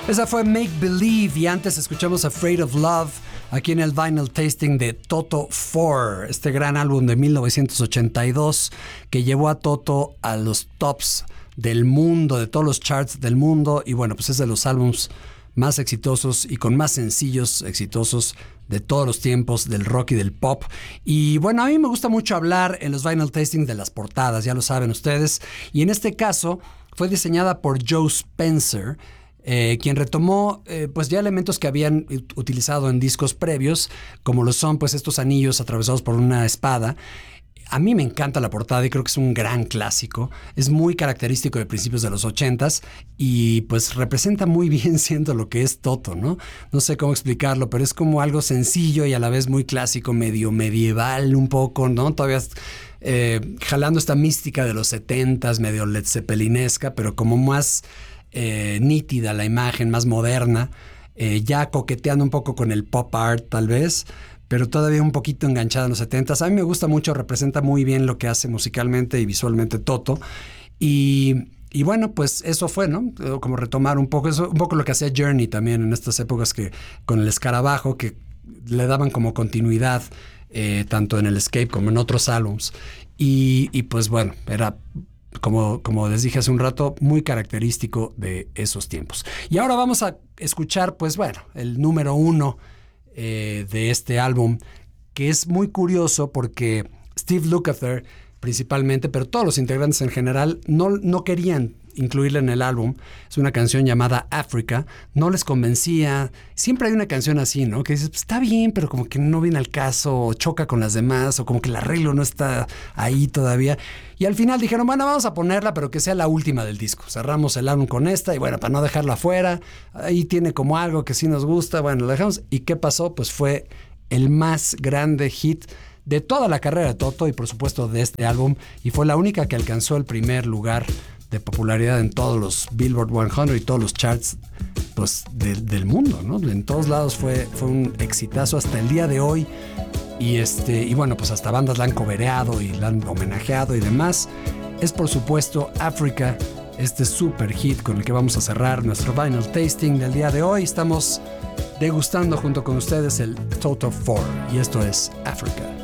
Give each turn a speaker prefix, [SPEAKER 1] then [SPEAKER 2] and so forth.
[SPEAKER 1] Esa fue Make Believe y antes escuchamos Afraid of Love aquí en el Vinyl Tasting de Toto 4, este gran álbum de 1982 que llevó a Toto a los tops del mundo, de todos los charts del mundo, y bueno, pues es de los álbums más exitosos y con más sencillos exitosos de todos los tiempos del rock y del pop. Y bueno, a mí me gusta mucho hablar en los Vinyl Tasting de las portadas, ya lo saben ustedes, y en este caso fue diseñada por Joe Spencer, quien retomó pues ya elementos que habían utilizado en discos previos, como lo son pues estos anillos atravesados por una espada. A mí me encanta la portada y creo que es un gran clásico. Es muy característico de principios de los 80s y pues representa muy bien siendo lo que es Toto, ¿no? No sé cómo explicarlo, pero es como algo sencillo y a la vez muy clásico, medio medieval un poco, ¿no? Todavía jalando esta mística de los 70s, medio Led Zeppelinesca, pero como más nítida la imagen, más moderna, ya coqueteando un poco con el pop art tal vez, pero todavía un poquito enganchada en los 70s. A mí me gusta mucho, representa muy bien lo que hace musicalmente y visualmente Toto. Y bueno, pues eso fue, ¿no? Como retomar un poco eso, un poco lo que hacía Journey también en estas épocas, que con el escarabajo, que le daban como continuidad tanto en el Escape como en otros álbums. Y pues bueno, era, como les dije hace un rato, muy característico de esos tiempos. Y ahora vamos a escuchar, pues bueno, el número 1 de este álbum, que es muy curioso porque Steve Lukather principalmente, pero todos los integrantes en general, no querían incluirla en el álbum. Es una canción llamada Africa, no les convencía. Siempre hay una canción así, ¿no? Que dices, pues está bien, pero como que no viene al caso, o choca con las demás, o como que el arreglo no está ahí todavía. Y al final dijeron, bueno, vamos a ponerla, pero que sea la última del disco. Cerramos el álbum con esta, y bueno, para no dejarla afuera, ahí tiene como algo que sí nos gusta, bueno, lo dejamos. ¿Y qué pasó? Pues fue el más grande hit de toda la carrera de Toto y por supuesto de este álbum, y fue la única que alcanzó el primer lugar de popularidad en todos los Billboard 100 y todos los charts pues, del mundo, ¿no? En todos lados fue un exitazo hasta el día de hoy. Y bueno, pues hasta bandas la han cobereado y la han homenajeado y demás. Es por supuesto Africa, este super hit con el que vamos a cerrar nuestro Vinyl Tasting del día de hoy. Estamos degustando junto con ustedes el Toto 4 y esto es Africa.